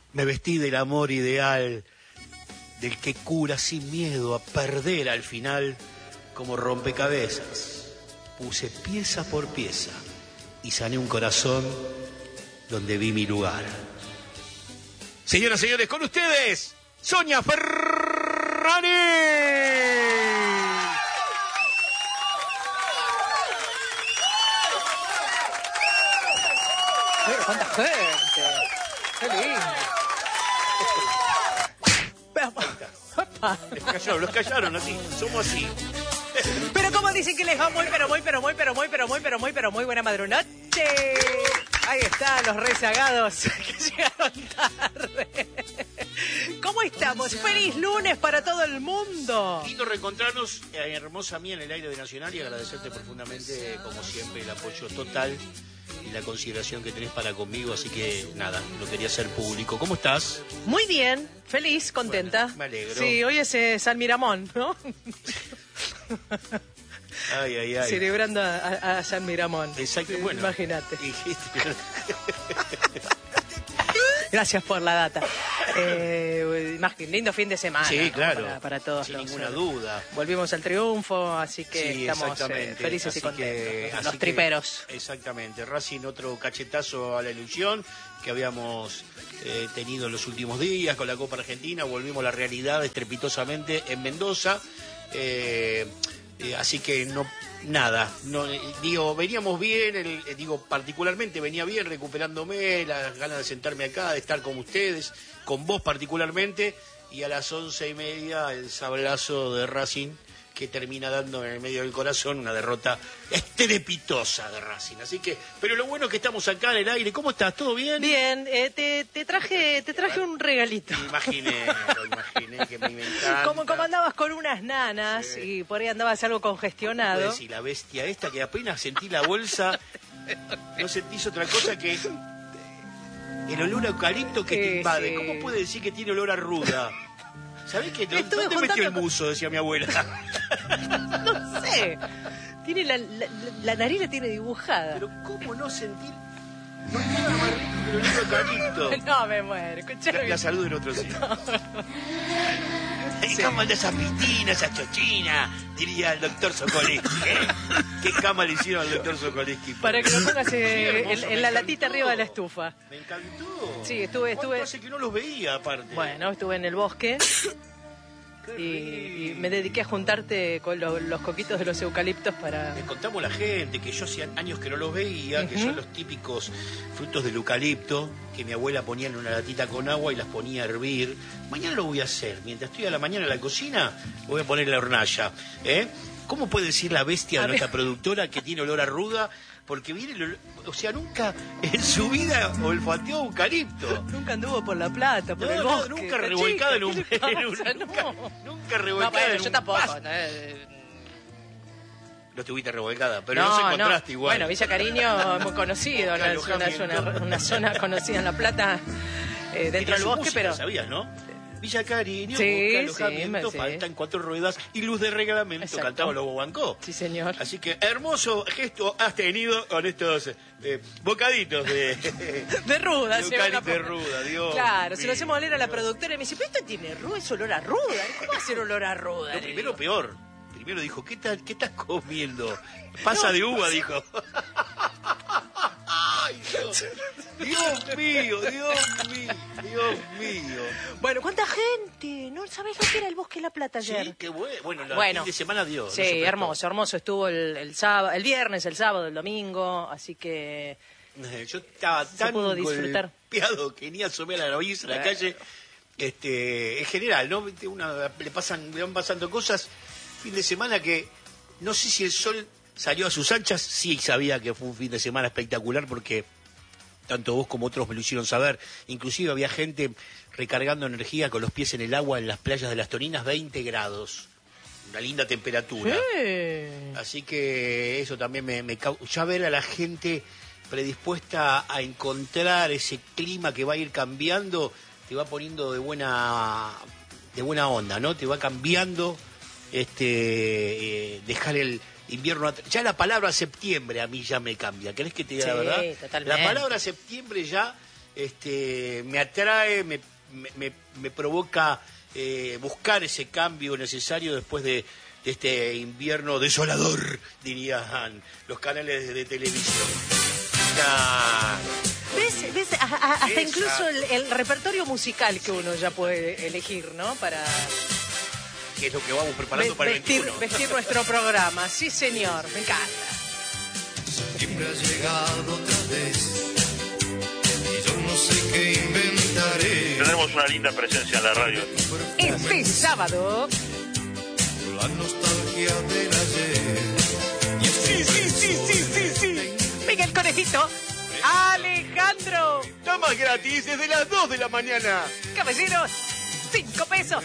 Me vestí del amor ideal, del que cura sin miedo a perder al final, como rompecabezas. Puse pieza por pieza y sané un corazón donde vi mi lugar. Señoras y señores, con ustedes, Sonia Ferrari. ¡Cuánta gente! ¡Qué lindo! Los callaron así, somos así. Pero como dicen que les va muy buena madrugada. Ahí están los rezagados que llegaron tarde. ¿Cómo estamos? ¡Feliz lunes para todo el mundo! Lindo reencontrarnos, hermosa mía, en el aire de Nacional, y agradecerte profundamente, como siempre, el apoyo total y la consideración que tenés para conmigo, así que nada, lo quería hacer público. ¿Cómo estás? Muy bien, feliz, contenta. Bueno, me alegro. Sí, hoy es San Miramón, ¿no? Ay. Celebrando a San Miramón. Exacto, Sí, bueno. Imagínate. Gracias por la data. Lindo fin de semana. Sí, ¿no? claro. Para todos. Sin ninguna duda. Volvimos al triunfo, así que Sí, estamos felices así y contentos. así Los triperos. Exactamente. Racing, otro cachetazo a la ilusión que habíamos tenido en los últimos días con la Copa Argentina. Volvimos a la realidad estrepitosamente en Mendoza. Así que veníamos bien, particularmente venía bien, recuperándome, las ganas de sentarme acá, de estar con ustedes, con vos particularmente, y a las 11:30 el sablazo de Racing, que termina dando en el medio del corazón una derrota estrepitosa de Racing. Así que, pero lo bueno es que estamos acá en el aire. ¿Cómo estás? ¿Todo bien? Bien, te traje un regalito. Lo imaginé que me encanta. Como andabas con unas nanas, sí, y por ahí andabas algo congestionado. Y la bestia esta, que apenas sentí la bolsa, no sentís otra cosa que el olor a eucalipto que te invade. Sí. ¿Cómo puede decir que tiene olor a ruda? ¿Sabés qué? Estuve ¿Dónde metió el juntando- buzo? Decía mi abuela. No sé. Tiene la nariz la tiene dibujada. Pero ¿cómo no sentir? No hay nada más rico que el olor a eucalipto. No, me muero. Escuchame. La salud en otro sitio. Sí. ¿Cómo anda esa pistina, esa chochina? Diría el doctor Sokoleski. ¿Qué cama le hicieron al doctor Sokoleski? Para que lo pongas Hermoso, en me la encantó. latita arriba de la estufa. Me encantó. Sí, estuve- ¿Cuánto hace que no los veía, aparte? Bueno, estuve en el bosque Qué y rico. me dediqué a juntarte con los coquitos de los eucaliptos para... Le contamos a la gente que yo hacía años que no los veía, que son los típicos frutos del eucalipto, que mi abuela ponía en una latita con agua y las ponía a hervir. Mañana lo voy a hacer. Mientras estoy a la mañana en la cocina, voy a poner la hornalla. ¿Cómo puede decir la bestia de nuestra productora que tiene olor a ruda? Porque viene el olor... O sea, nunca en su vida olfateó eucalipto. Nunca anduvo por La Plata, por el bosque. Nunca La revolcada chica, en un... ¿qué le en un- pasa? nunca, No. nunca No, revolcada bueno, en yo un tampoco. pasto. No estuviste revolcada, pero nos encontraste igual. Bueno, Villa Cariño es muy conocido, ¿no? Es una zona conocida en La Plata, Tenía dentro del su bosque, música, pero... ¿sabías, no? Villa Cariño, Sí, busca alojamiento, sí. falta en 4 ruedas y luz de reglamento, Exacto. cantaba Lobo Bancó. Sí, señor. Así que hermoso gesto has tenido con estos bocaditos de De ruda, de se eucalipto van a- de ruda, Dios. Claro, se lo mío, hacemos oler a la Dios. productora y me dice, pero esto tiene ruda, es olor a ruda. ¿Cómo va a ser olor a ruda? No, Le primero digo. peor. Primero dijo, ¿qué estás comiendo? Pasa de uva, dijo. Ay, Dios mío, Dios mío. Bueno, ¿cuánta gente? ¿No sabés lo que era el bosque de La Plata ayer? Sí, qué bueno. Bueno, el Bueno. fin de semana dio. Sí, no se prestó. hermoso estuvo el sábado, el viernes, el sábado, el domingo, así que Yo estaba tan pudo disfrutar. golpeado que ni asomé a la nariz en la calle. En general, ¿no? Le van pasando cosas. Fin de semana que no sé si el sol salió a sus anchas. Sí sabía que fue un fin de semana espectacular porque tanto vos como otros me lo hicieron saber. Inclusive había gente recargando energía con los pies en el agua en las playas de las Toninas, 20 grados. Una linda temperatura. Así que eso también ya ver a la gente predispuesta a encontrar ese clima que va a ir cambiando, te va poniendo de buena onda, ¿no? Te va cambiando, dejar el invierno atrás. Ya la palabra septiembre a mí ya me cambia. ¿Querés que te diga la Sí, verdad? totalmente. La palabra septiembre ya me atrae, me provoca buscar ese cambio necesario después de este invierno desolador, dirían los canales de televisión. ¿Ves? Hasta incluso el repertorio musical que uno ya puede elegir, ¿no? Para... Que es lo que vamos preparando para el 21. Vestir nuestro programa, sí señor, me encanta. Siempre ha llegado otra vez y yo no sé qué inventaré. Tenemos una linda presencia en la radio. Este sábado... La nostalgia del ayer. Sí. Miguel Conejito, Alejandro, Damas gratis desde las 2 de la mañana. caballeros, 5 pesos.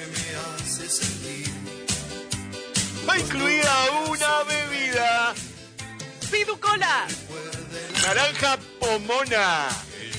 Va incluida una bebida. Pidu Cola. Naranja Pomona.